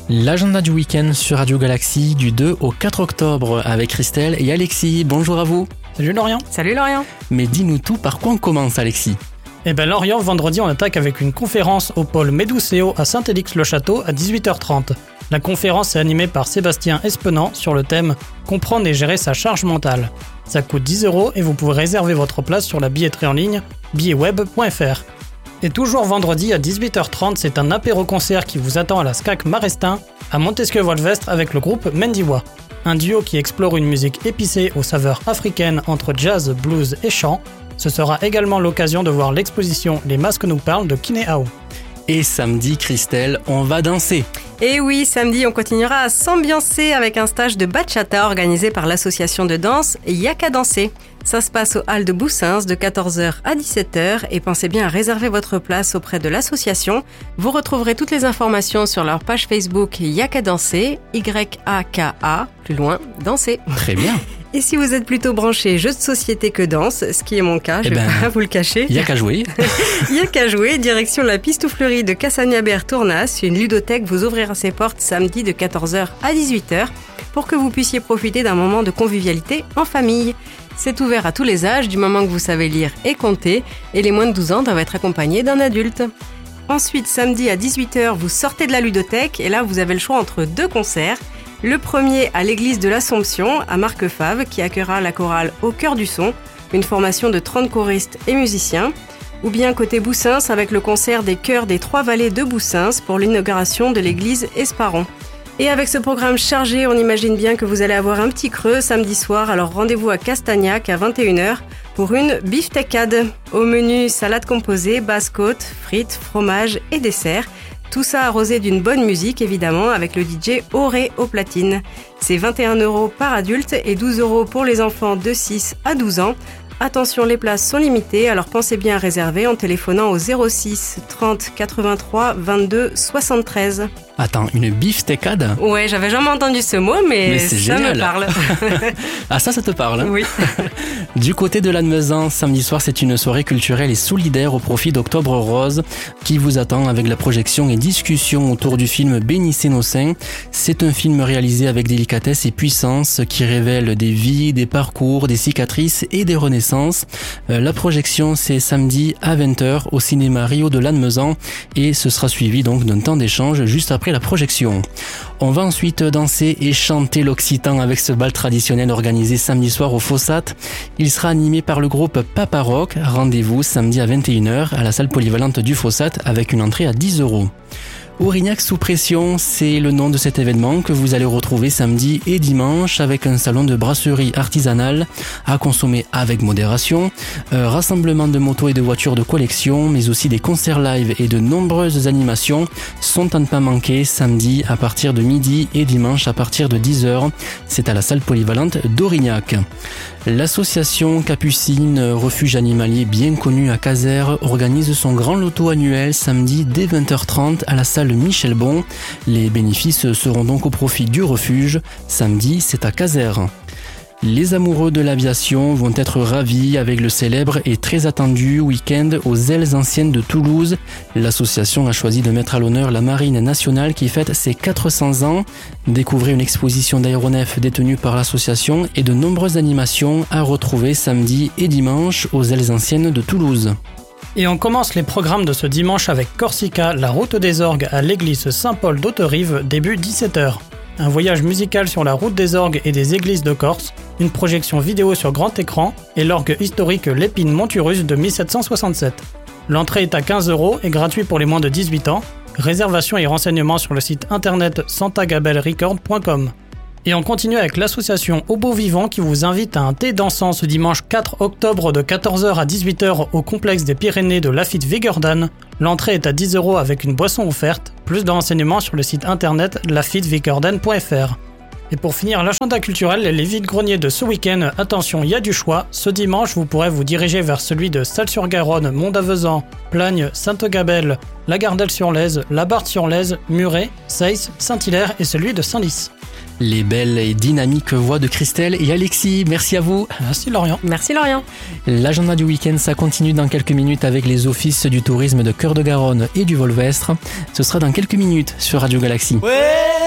L'agenda du week-end sur Radio Galaxie du 2 au 4 octobre avec Christelle et Alexis. Bonjour à vous. Salut Lorient. Salut Lorient. Mais dis-nous tout, par quoi on commence, Alexis? Lorient, vendredi on attaque avec une conférence au pôle Médoucéo à Saint-Élix-le-Château à 18h30. La conférence est animée par Sébastien Espenant sur le thème « Comprendre et gérer sa charge mentale ». Ça coûte 10 € et vous pouvez réserver votre place sur la billetterie en ligne billetweb.fr. Et toujours vendredi à 18h30, c'est un apéro-concert qui vous attend à la SCAC Marestin à Montesquieu-Volvestre avec le groupe Mendiwa. Un duo qui explore une musique épicée aux saveurs africaines entre jazz, blues et chant. Ce sera également l'occasion de voir l'exposition Les masques nous parlent de Kinéao. Et samedi, Christelle, on va danser. Et oui, samedi, on continuera à s'ambiancer avec un stage de bachata organisé par l'association de danse Yaka Danser. Ça se passe au hall de Boussins de 14h à 17h et pensez bien à réserver votre place auprès de l'association. Vous retrouverez toutes les informations sur leur page Facebook Yaka Danser, Y-A-K-A, plus loin, danser. Très bien. Et si vous êtes plutôt branché jeux de société que danse, ce qui est mon cas, je vais pas vous le cacher. Il y a qu'à jouer. Il y a qu'à jouer, direction la Pistouflerie de Cassagnaber-Tournas. Une ludothèque vous ouvrira ses portes samedi de 14h à 18h pour que vous puissiez profiter d'un moment de convivialité en famille. C'est ouvert à tous les âges, du moment que vous savez lire et compter, et les moins de 12 ans doivent être accompagnés d'un adulte. Ensuite, samedi à 18h, vous sortez de la ludothèque, et là vous avez le choix entre deux concerts. Le premier à l'église de l'Assomption, à Marquefave, qui accueillera la chorale Au cœur du son, une formation de 30 choristes et musiciens. Ou bien côté Boussins, avec le concert des chœurs des Trois Vallées de Boussins pour l'inauguration de l'église Esparon. Et avec ce programme chargé, on imagine bien que vous allez avoir un petit creux samedi soir, alors rendez-vous à Castagnac à 21h pour une beefsteakade. Au menu, salade composée, basse-côte, frites, fromage et dessert. Tout ça arrosé d'une bonne musique, évidemment, avec le DJ Auré aux platines. C'est 21 € par adulte et 12 € pour les enfants de 6 à 12 ans. Attention, les places sont limitées, alors pensez bien à réserver en téléphonant au 06 30 83 22 73. Attends, une beefsteakade? Ouais, j'avais jamais entendu ce mot, mais c'est ça génial. me parle. Ah, ça te parle, hein? Oui. Du côté de Lannemezan, samedi soir, c'est une soirée culturelle et solidaire au profit d'Octobre Rose qui vous attend avec la projection et discussion autour du film Bénissez nos seins. C'est un film réalisé avec délicatesse et puissance qui révèle des vies, des parcours, des cicatrices et des renaissances. La projection, c'est samedi à 20h au cinéma Rio de Lannemezan et ce sera suivi donc d'un temps d'échange juste après la projection. On va ensuite danser et chanter l'occitan avec ce bal traditionnel organisé samedi soir au Fossat. Il sera animé par le groupe Papa Rock. Rendez-vous samedi à 21h à la salle polyvalente du Fossat avec une entrée à 10 €. Aurignac sous pression, c'est le nom de cet événement que vous allez retrouver samedi et dimanche avec un salon de brasserie artisanale à consommer avec modération, rassemblement de motos et de voitures de collection, mais aussi des concerts live et de nombreuses animations sont à ne pas manquer samedi à partir de midi et dimanche à partir de 10h. C'est à la salle polyvalente d'Aurignac. L'association Capucine, refuge animalier bien connu à Casères, organise son grand loto annuel samedi dès 20h30 à la salle Michel Bon. Les bénéfices seront donc au profit du refuge. Samedi, c'est à Casères. Les amoureux de l'aviation vont être ravis avec le célèbre et très attendu week-end aux ailes anciennes de Toulouse. L'association a choisi de mettre à l'honneur la Marine nationale qui fête ses 400 ans. Découvrez une exposition d'aéronefs détenue par l'association et de nombreuses animations à retrouver samedi et dimanche aux ailes anciennes de Toulouse. Et on commence les programmes de ce dimanche avec Corsica, la route des orgues à l'église Saint-Paul d'Hauterive, début 17h. Un voyage musical sur la route des orgues et des églises de Corse, une projection vidéo sur grand écran et l'orgue historique Lépine Monturus de 1767. L'entrée est à 15 € et gratuit pour les moins de 18 ans. Réservation et renseignements sur le site internet santagabelrecord.com. Et on continue avec l'association Au Beau Vivant qui vous invite à un thé dansant ce dimanche 4 octobre de 14h à 18h au complexe des Pyrénées de Lafitte-Vigordan. L'entrée est à 10 € avec une boisson offerte. Plus de renseignements sur le site internet lafittevigordan.fr. Et pour finir, l'agenda culturel et les vides-greniers de ce week-end, attention, il y a du choix. Ce dimanche, vous pourrez vous diriger vers celui de Salles-sur-Garonne, Mont-d'Avezan, Plagne, Sainte-Gabelle, La Gardelle-sur-Lèze, La Barthe-sur-Lèze, Muret, Seyss, Saint-Hilaire et celui de Saint-Lys. Les belles et dynamiques voix de Christelle et Alexis, merci à vous. Merci Lorient. Merci Lorient. L'agenda du week-end, ça continue dans quelques minutes avec les offices du tourisme de Cœur de Garonne et du Volvestre. Ce sera dans quelques minutes sur Radio Galaxie. Ouais.